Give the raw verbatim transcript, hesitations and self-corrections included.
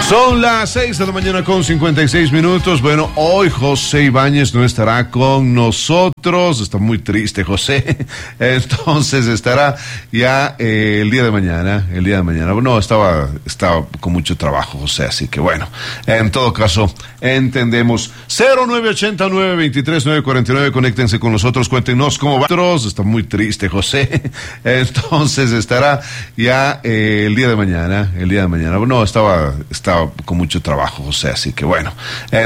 Son las seis de la mañana con cincuenta y seis minutos. Bueno, hoy José Ibáñez no estará con nosotros. Está muy triste, José. Entonces estará ya eh, el día de mañana. El día de mañana. No, estaba, estaba con mucho trabajo, José. Así que bueno, en todo caso, entendemos. cero nueve ochenta nueve veintitrés nueve cuarenta y nueve. Conéctense con nosotros. Cuéntenos cómo va. Está muy triste, José. Entonces estará ya eh, el día de mañana. El día de mañana. No, estaba, estaba con mucho trabajo, José. Así que bueno.